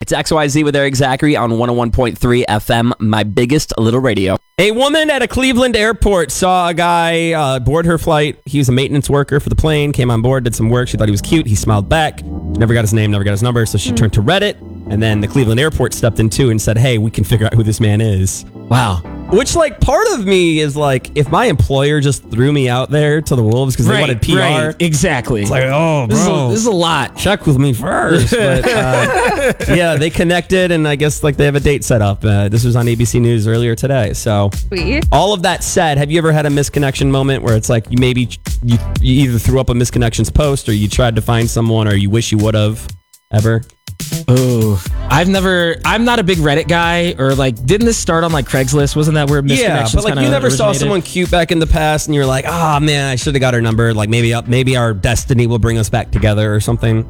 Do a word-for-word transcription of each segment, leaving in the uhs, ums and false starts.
It's X Y Z with Eric Zachary on one oh one point three F M, my biggest little radio. A woman at a Cleveland airport saw a guy uh, board her flight. He was a maintenance worker for the plane, came on board, did some work. She thought he was cute. He smiled back. Never got his name, never got his number. So she mm. turned to Reddit. And then the Cleveland airport stepped in too and said, hey, we can figure out who this man is. Wow. Which, like, part of me is like, if my employer just threw me out there to the wolves because right, they wanted P R. Right, exactly. It's like, oh, bro. This is a, this is a lot. Check with me first. But, uh, yeah, they connected, and I guess, like, they have a date set up. Uh, this was on A B C News earlier today. So, Sweet. All of that said, have you ever had a misconnection moment where it's like you maybe you, you either threw up a misconnections post or you tried to find someone or you wish you would have ever? Oh, I've never, I'm not a big Reddit guy, or like, didn't this start on like Craigslist? Wasn't that where misconnections Yeah, but like you never originated? saw someone cute back in the past and you're like, oh man, I should have got her number. Like maybe maybe our destiny will bring us back together or something.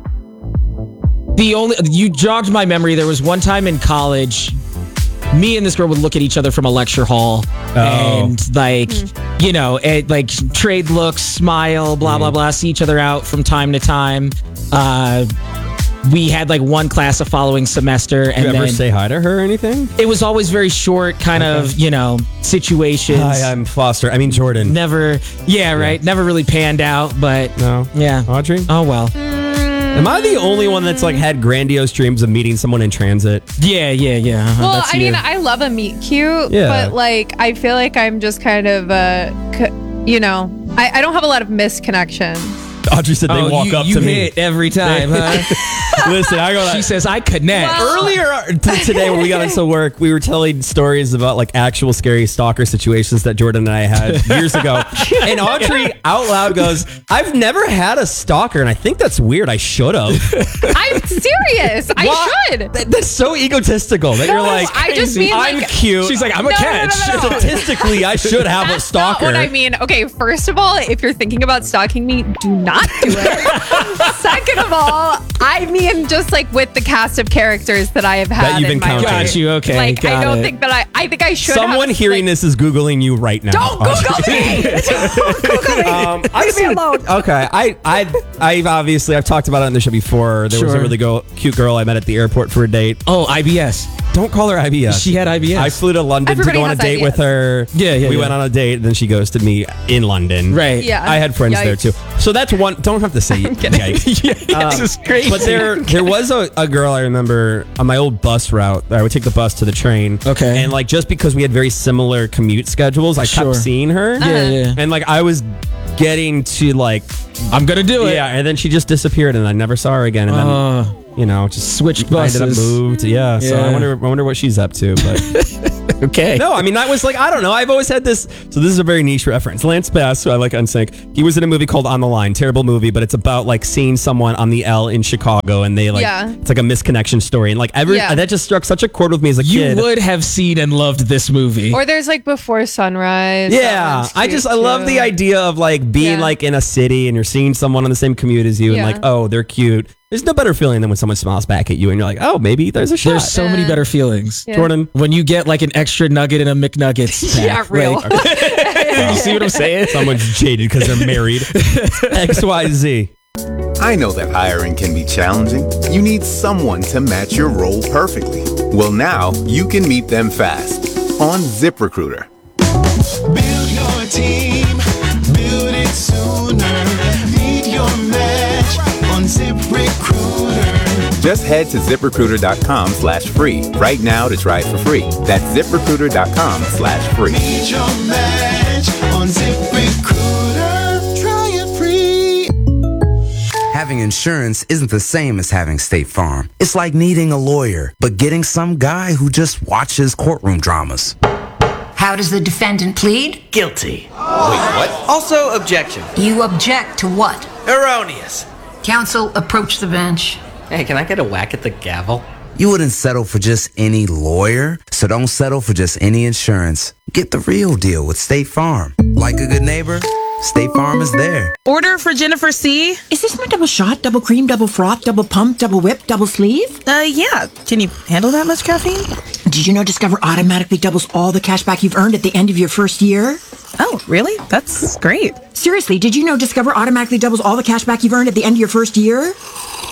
The only, you jogged my memory. There was one time in college, me and this girl would look at each other from a lecture hall oh. and like, mm. you know, it, like trade looks, smile, blah, mm. blah, blah, see each other out from time to time. Uh, We had like one class the following semester. Did and you ever then say hi to her or anything? It was always very short kind okay. of, you know, situations. Hi, I'm Foster. I mean, Jordan. Never, yeah, right. Yeah. Never really panned out, but. No. Yeah. Audrey? Oh, well. Mm. Am I the only one that's like had grandiose dreams of meeting someone in transit? Yeah, yeah, yeah. Uh-huh. Well, that's I you. mean, I love a meet cute, yeah. but like, I feel like I'm just kind of, uh, you know, I, I don't have a lot of misconnections. Audrey said they oh, walk you, up you to me. hit every time, huh? Listen, I go. She says I connect. Well, Earlier t- today, when we got into work, we were telling stories about like actual scary stalker situations that Jordan and I had years ago. And Audrey out loud goes, "I've never had a stalker, and I think that's weird. I should have." I'm serious. I Why? should. That, that's so egotistical that No, you're like, I just mean I'm like, cute. She's like, I'm a No, no, catch. no, no, no. Statistically, I should have That's a stalker. not what I mean. Okay, first of all, if you're thinking about stalking me, do not do it. Second of all, I mean just like with the cast of characters that I have had That you've in my encountered. life. Got you. Okay. Like got I don't it. think that I. I think I should. Someone have, hearing like, this is Googling you right now. Don't Google me. Don't Google me. Um, Leave me alone. Okay, I, I, I've obviously I've talked about it on the show before. There was a Sure. really go, cute girl I met at the airport for a date. Oh, I B S. Don't call her I B S. She had I B S. I flew to London Everybody to go on a has date I B S. with her. Yeah, yeah, We yeah. went on a date, and then she ghosted me in London. Right. Yeah. I had friends Yikes. there too. So that's one. Don't have to say. I'm kidding. Yikes. yeah, Um, this is crazy. But there, there was a, a girl I remember on my old bus route. I would take the bus to the train. Okay. And like just because we had very similar commute schedules, I Sure. kept seeing her. Yeah, yeah. And like I was getting to like, I'm gonna do it. yeah, and then she just disappeared, and I never saw her again. And then Uh, you know, just Switched I ended up buses. moved. Yeah. So I Yeah. wonder, I wonder what she's up to. But okay. no, I mean that was like I don't know. I've always had this. So this is a very niche reference. Lance Bass, who I like unsync. He was in a movie called On the Line. Terrible movie, but it's about like seeing someone on the L in Chicago, and they like Yeah. it's like a misconnection story, and like every Yeah. that just struck such a chord with me as a You kid. would have seen and loved this movie. Or there's like Before Sunrise. That Yeah, one's I cute, just I love too. the idea of like being Yeah. like in a city and you're seeing someone on the same commute as you, Yeah. and like oh they're cute. There's no better feeling than when someone smiles back at you and you're like oh maybe there's a shot. There's so many better feelings. Yeah. Jordan. When you get like an extra nugget in a McNuggets pack. Yeah, real. Like, you see what I'm saying? Someone's jaded because they're married. X Y Z. I know that hiring can be challenging. You need someone to match your role perfectly. Well, now you can meet them fast on ZipRecruiter. Build your team, build it sooner. Meet your match on ZipRecruiter. Just head to ZipRecruiter.com slash free right now to try it for free. That's ZipRecruiter.com slash free. Meet your match on ZipRecruiter. Try it free. Having insurance isn't the same as having State Farm. It's like needing a lawyer, but getting some guy who just watches courtroom dramas. How does the defendant plead? Guilty. Wait, what? Also, objection. You object to what? Erroneous. Counsel, approach the bench. Hey, can I get a whack at the gavel? You wouldn't settle for just any lawyer, so don't settle for just any insurance. Get the real deal with State Farm. Like a good neighbor, State Farm is there. Order for Jennifer C. Is this my double shot, double cream, double froth, double pump, double whip, double sleeve? Uh, yeah. Can you handle that much caffeine? Did you know Discover automatically doubles all the cash back you've earned at the end of your first year? Oh, really? That's great. Seriously, did you know Discover automatically doubles all the cash back you've earned at the end of your first year?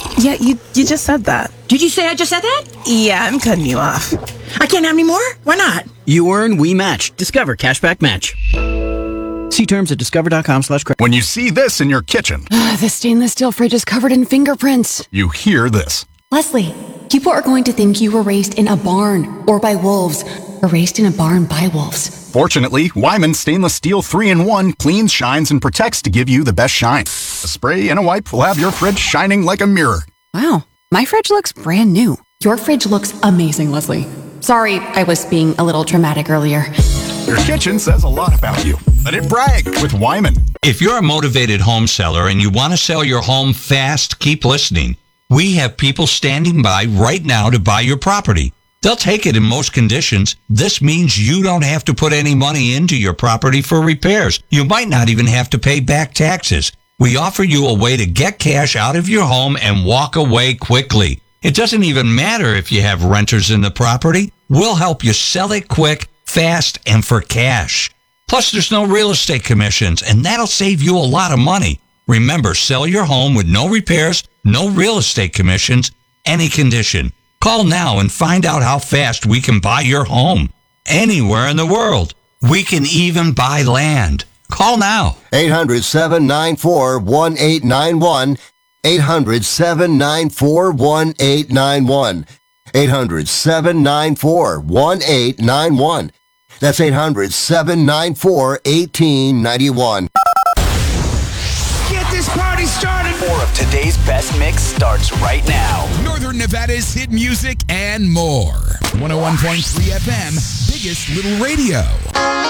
Yeah, you you just said that. Did you say I just said that? Yeah, I'm cutting you off. I can't have any more? Why not? You earn, we match. Discover Cashback Match. See terms at discover.com slash credit. When you see this in your kitchen, The stainless steel fridge is covered in fingerprints. you hear this. Leslie, people are going to think you were raised in a barn or by wolves, or raised in a barn by wolves. Fortunately, Wyman Stainless Steel three in one cleans, shines, and protects to give you the best shine. A spray and a wipe will have your fridge shining like a mirror. Wow, my fridge looks brand new. Your fridge looks amazing, Leslie. Sorry, I was being a little dramatic earlier. Your kitchen says a lot about you. Let it brag with Wyman. If you're a motivated home seller and you want to sell your home fast, keep listening. We have people standing by right now to buy your property. They'll take it in most conditions. This means you don't have to put any money into your property for repairs. You might not even have to pay back taxes. We offer you a way to get cash out of your home and walk away quickly. It doesn't even matter if you have renters in the property. We'll help you sell it quick, fast, and for cash. Plus, there's no real estate commissions, and that'll save you a lot of money. Remember, sell your home with no repairs, no real estate commissions, any condition. Call now and find out how fast we can buy your home. Anywhere in the world. We can even buy land. Call now. eight hundred, seven nine four, one eight nine one. eight hundred, seven nine four, one eight nine one. eight hundred, seven nine four, one eight nine one. That's eight hundred, seven nine four, one eight nine one. Get this party started. More of today's best mix starts right now. Northern Nevada's hit music and more. one oh one point three F M, biggest little radio.